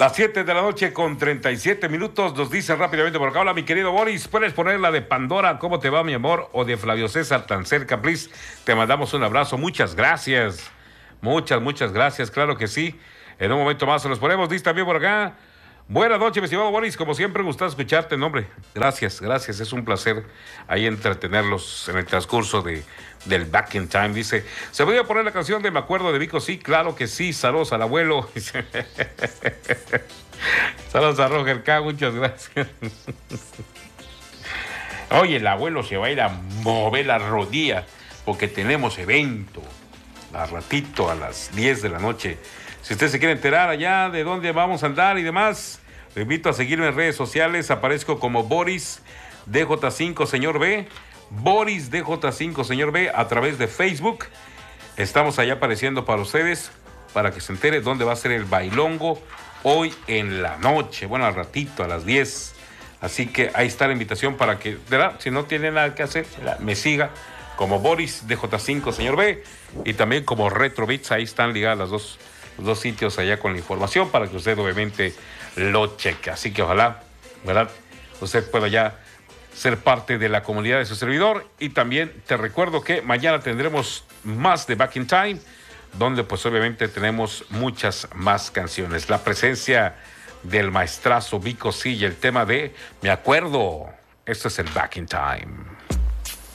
Las 7 de la noche con 37 minutos, nos dicen rápidamente por acá. Hola, mi querido Boris, ¿puedes poner la de Pandora, cómo te va, mi amor? O de Flavio César, tan cerca, please. Te mandamos un abrazo, muchas gracias. Muchas gracias, claro que sí. En un momento más se los ponemos, dice también por acá. Buenas noches, mi estimado Boris, como siempre, gusta escucharte, nombre. Gracias, es un placer ahí entretenerlos en el transcurso del Back in Time. Dice, ¿se podría poner la canción de Me Acuerdo de Vico? Sí, claro que sí, saludos al abuelo. Saludos a Roger K, muchas gracias. Oye, el abuelo se va a ir a mover la rodilla porque tenemos evento a ratito a las 10 de la noche. Si usted se quiere enterar allá de dónde vamos a andar y demás, lo invito a seguirme en redes sociales. Aparezco como Boris DJ5 Señor B. Boris DJ5 Señor B a través de Facebook. Estamos allá apareciendo para ustedes, para que se entere dónde va a ser el bailongo hoy en la noche. Bueno, al ratito, a las 10. Así que ahí está la invitación para que, ¿verdad? Si no tiene nada que hacer, ¿verdad?, me siga como Boris DJ5 Señor B y también como Retro Beats. Ahí están ligadas los dos sitios allá con la información para que usted obviamente lo cheque. Así que ojalá, ¿verdad?, usted pueda ya ser parte de la comunidad de su servidor. Y también te recuerdo que mañana tendremos más de Back in Time, donde pues obviamente tenemos muchas más canciones. La presencia del maestrazo Vico sí y el tema de Me Acuerdo. Esto es el Back in Time.